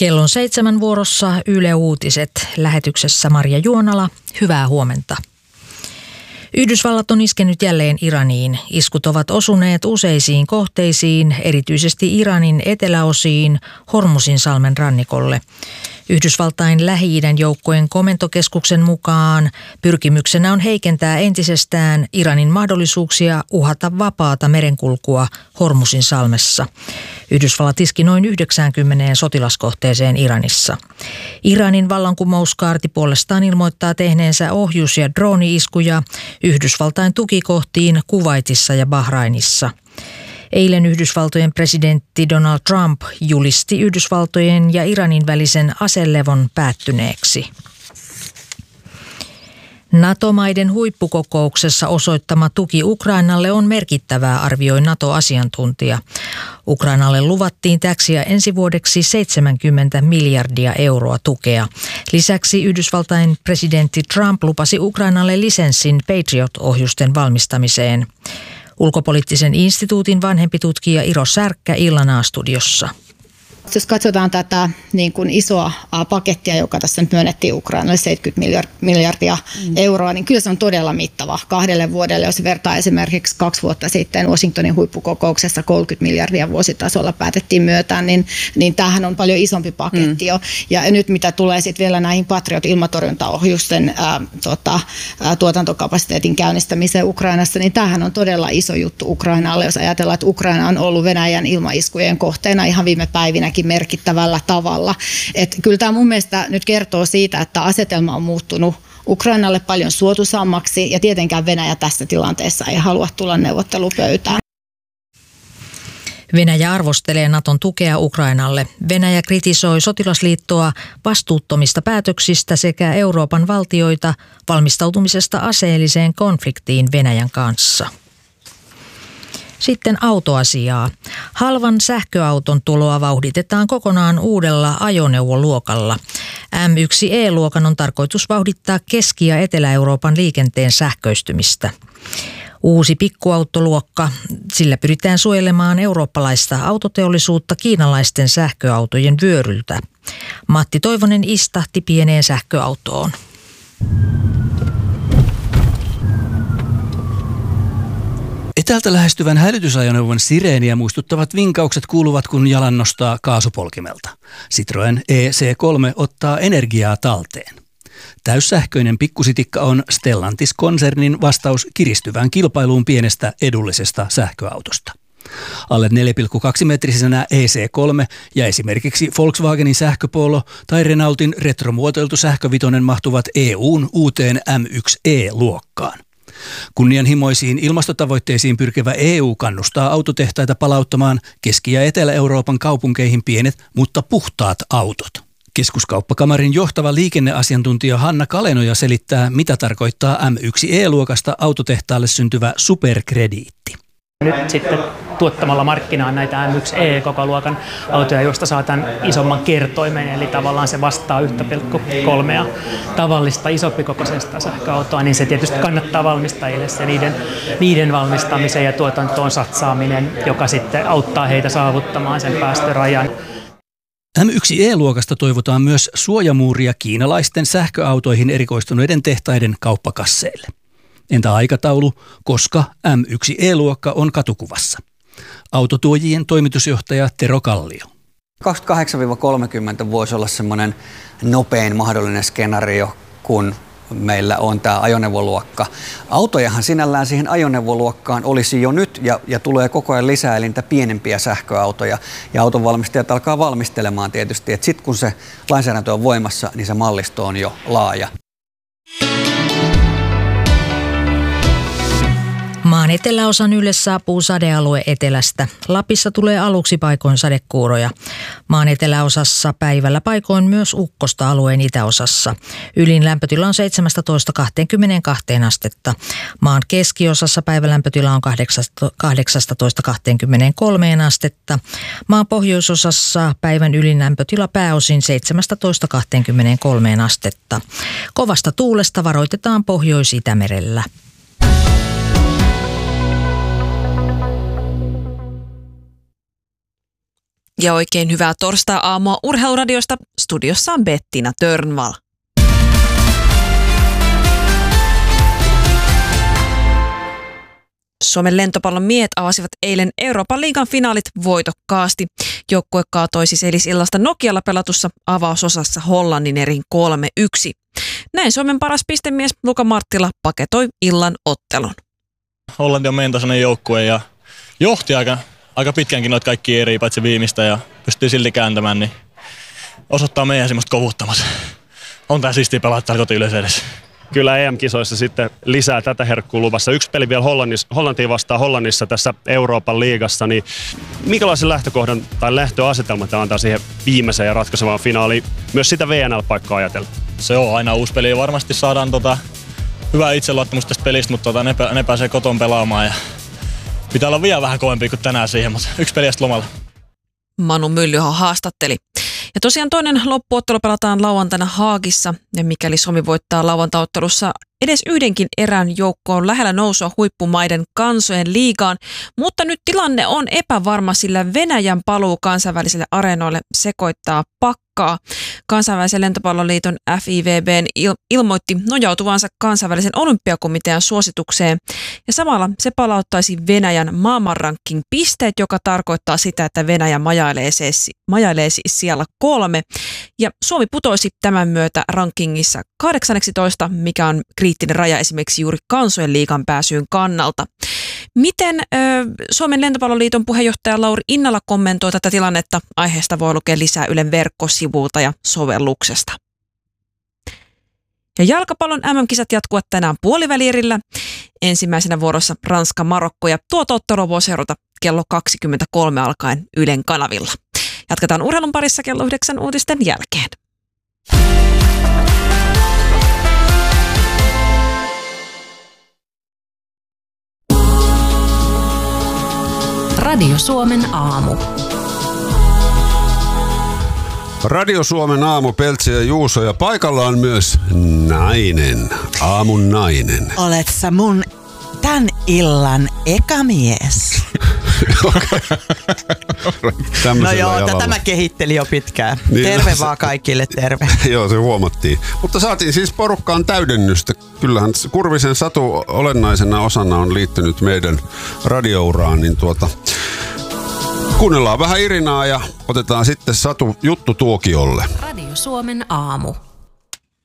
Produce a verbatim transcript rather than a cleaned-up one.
Kellon seitsemän vuorossa Yle Uutiset. Lähetyksessä Marja Juonala. Hyvää huomenta. Yhdysvallat on iskenyt jälleen Iraniin. Iskut ovat osuneet useisiin kohteisiin, erityisesti Iranin eteläosiin, Hormuzinsalmen rannikolle. Yhdysvaltain Lähi-idän joukkojen komentokeskuksen mukaan pyrkimyksenä on heikentää entisestään Iranin mahdollisuuksia uhata vapaata merenkulkua Hormuzinsalmessa. Yhdysvallat iski noin yhdeksänkymmentä sotilaskohteeseen Iranissa. Iranin vallankumouskaarti puolestaan ilmoittaa tehneensä ohjus- ja drooni-iskuja Yhdysvaltain tukikohtiin Kuwaitissa ja Bahrainissa. Eilen Yhdysvaltojen presidentti Donald Trump julisti Yhdysvaltojen ja Iranin välisen aselevon päättyneeksi. NATO-maiden huippukokouksessa osoittama tuki Ukrainalle on merkittävää, arvioi NATO-asiantuntija. Ukrainalle luvattiin täksi ja ensi vuodeksi seitsemänkymmentä miljardia euroa tukea. Lisäksi Yhdysvaltain presidentti Trump lupasi Ukrainalle lisenssin Patriot-ohjusten valmistamiseen. Ulkopoliittisen instituutin vanhempi tutkija Iro Särkkä Illan A-studiossa. Jos katsotaan tätä niin kuin isoa pakettia, joka tässä nyt myönnettiin Ukrainalle, seitsemänkymmentä miljardia mm. euroa, niin kyllä se on todella mittava kahdelle vuodelle. Jos vertaa esimerkiksi kaksi vuotta sitten Washingtonin huippukokouksessa kolmekymmentä miljardia vuositasolla päätettiin myötään, niin, niin tämähän on paljon isompi paketti mm. jo. Ja nyt mitä tulee sitten vielä näihin Patriot-ilmatorjuntaohjusten ää, tota, ää, tuotantokapasiteetin käynnistämiseen Ukrainassa, niin tämähän on todella iso juttu Ukrainalle. Jos ajatellaan, että Ukraina on ollut Venäjän ilmaiskujen kohteena ihan viime päivinäkin merkittävällä tavalla. Et kyllä tämä mun mielestä nyt kertoo siitä, että asetelma on muuttunut Ukrainalle paljon suotuisammaksi ja tietenkään Venäjä tässä tilanteessa ei halua tulla neuvottelupöytään. Venäjä arvostelee Naton tukea Ukrainalle. Venäjä kritisoi sotilasliittoa vastuuttomista päätöksistä sekä Euroopan valtioita valmistautumisesta aseelliseen konfliktiin Venäjän kanssa. Sitten autoasiaa. Halvan sähköauton tuloa vauhditetaan kokonaan uudella ajoneuvoluokalla. M yksi E-luokan on tarkoitus vauhdittaa Keski- ja Etelä-Euroopan liikenteen sähköistymistä. Uusi pikkuautoluokka, sillä pyritään suojelemaan eurooppalaista autoteollisuutta kiinalaisten sähköautojen vyöryltä. Matti Toivonen istahti pieneen sähköautoon. Etäältä lähestyvän hälytysajoneuvon sireeniä muistuttavat vinkaukset kuuluvat, kun jalan nostaa kaasupolkimelta. Citroën E C kolme ottaa energiaa talteen. Täyssähköinen pikkusitikka on Stellantis-konsernin vastaus kiristyvään kilpailuun pienestä edullisesta sähköautosta. Alle neljä pilkku kaksi metrisenä E C kolme ja esimerkiksi Volkswagenin sähköpolo tai Renaultin retromuotoiltu sähkövitonen mahtuvat E U:n uuteen M yksi E-luokkaan. Kunnianhimoisiin ilmastotavoitteisiin pyrkivä E U kannustaa autotehtaita palauttamaan Keski- ja Etelä-Euroopan kaupunkeihin pienet, mutta puhtaat autot. Keskuskauppakamarin johtava liikenneasiantuntija Hanna Kalenoja selittää, mitä tarkoittaa M yksi E-luokasta autotehtaalle syntyvä superkrediitti. Nyt sitten tuottamalla markkinaan näitä M yksi E-kokoluokan autoja, joista saa tämän isomman kertoimen, eli tavallaan se vastaa yksi pilkku kolme tavallista isompikokoisesta sähköautoa, niin se tietysti kannattaa valmistajille se niiden, niiden valmistamiseen ja tuotantoon satsaaminen, joka sitten auttaa heitä saavuttamaan sen päästörajan. M yksi E-luokasta toivotaan myös suojamuuria kiinalaisten sähköautoihin erikoistuneiden tehtaiden kauppakasseille. Entä aikataulu, koska M yksi E-luokka on katukuvassa? Autotuojien toimitusjohtaja Tero Kallio. kaksikymmentäkahdeksan kolmekymmentä voisi olla semmoinen nopein mahdollinen skenaario, kun meillä on tämä ajoneuvoluokka. Autojahan sinällään siihen ajoneuvoluokkaan olisi jo nyt ja, ja tulee koko ajan lisää, eli niitä pienempiä sähköautoja. Ja autonvalmistajat alkaa valmistelemaan tietysti, että sitten kun se lainsäädäntö on voimassa, niin se mallisto on jo laaja. Maan eteläosan ylle saapuu sadealue etelästä. Lapissa tulee aluksi paikoin sadekuuroja. Maan eteläosassa päivällä paikoin myös ukkosta alueen itäosassa. Ylin lämpötila on seitsemästätoista kaksikymmentäkaksi astetta. Maan keskiosassa päivälämpötila on kahdeksastatoista kaksikymmentäkolme astetta. Maan pohjoisosassa päivän ylin lämpötila pääosin seitsemästätoista kaksikymmentäkolme astetta. Kovasta tuulesta varoitetaan Pohjois-Itämerellä. Ja oikein hyvää torstai-aamua Urheiluradiosta. Studiossa on Bettina Törnvall. Suomen lentopallon miehet avasivat eilen Euroopan liigan finaalit voitokkaasti. Joukkue kaatoi siis eilisillasta Nokialla pelatussa avausosassa Hollannin erin kolme yksi. Näin Suomen paras pistemies Luka Marttila paketoi illan ottelun. Hollanti on meidän tasoinen joukkue ja johti aika, aika pitkänkin noita kaikki eri, paitsi viimeistä, ja pystyy silti kääntämään, niin osoittaa meidän semmoista kovuttamat. On tää siistiä pelata täällä kotiyleisö edessä. Kyllä E M-kisoissa sitten lisää tätä herkkuu luvassa. Yksi peli vielä Hollantiin vastaan Hollannissa tässä Euroopan liigassa. Niin minkälaisen lähtökohdan tai lähtöasetelman tämä antaa siihen viimeiseen ja ratkaisevaan finaaliin myös sitä V N L-paikkaa ajatella? Se on aina uusi peli. Varmasti saadaan tota hyvää itseluottamusta tästä pelistä, mutta tota, ne, ne pääsee koton pelaamaan. Ja pitää olla vielä vähän kovempi kuin tänään siihen, mutta yksi peli lomalla. Manu Myllyho haastatteli. Ja tosiaan toinen loppuottelu pelataan lauantaina Haagissa, ja mikäli Suomi voittaa lauantaottelussa edes yhdenkin erän, joukko on lähellä nousua huippumaiden kansojen liigaan, mutta nyt tilanne on epävarma, sillä Venäjän paluu kansainvälisille areenoille sekoittaa pakkaa. Kansainvälisen lentopalloliiton F I V B il- ilmoitti nojautuvansa kansainvälisen olympiakomitean suositukseen, ja samalla se palauttaisi Venäjän maailmanranking pisteet, joka tarkoittaa sitä, että Venäjä majailee, siis, majailee siis siellä kolme, ja Suomi putoisi tämän myötä rankingissa kahdeksaksitoista, mikä on kriittinen raja esimerkiksi juuri kansojen liigan pääsyyn kannalta. Miten ö, Suomen lentopalloliiton puheenjohtaja Lauri Innala kommentoi tätä tilannetta? Aiheesta voi lukea lisää Ylen verkkosivulta ja sovelluksesta. Ja jalkapallon M M-kisat jatkuvat tänään puolivälierillä. Ensimmäisenä vuorossa Ranska-Marokko, ja tuota ottelua voi seurata kello kaksikymmentäkolme alkaen Ylen kanavilla. Jatketaan urheilun parissa kello yhdeksän uutisten jälkeen. Radio Suomen aamu. Radio Suomen aamu, Peltsi ja Juuso, ja paikalla on myös nainen, aamun nainen. Olet sä mun tän illan eka mies. No joo, tätä mä kehittelin jo pitkään. Niin, terve vaan kaikille, terve. Joo, se huomattiin. Mutta saatiin siis porukkaan täydennystä. Kyllähän Kurvisen Satu olennaisena osana on liittynyt meidän radiouraan, niin tuota... Kuunnellaan vähän Irinaa ja otetaan sitten Satu juttu tuokiolle. Radio Suomen aamu.